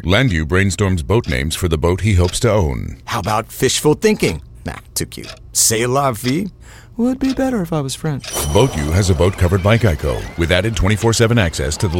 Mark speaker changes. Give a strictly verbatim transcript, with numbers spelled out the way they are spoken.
Speaker 1: Landu brainstorms boat names for the boat he hopes to own.
Speaker 2: How about fishful thinking? Nah, too cute. C'est la vie? Would be better if I was French.
Speaker 1: BoatU has a boat covered by Geico with added twenty-four seven access to the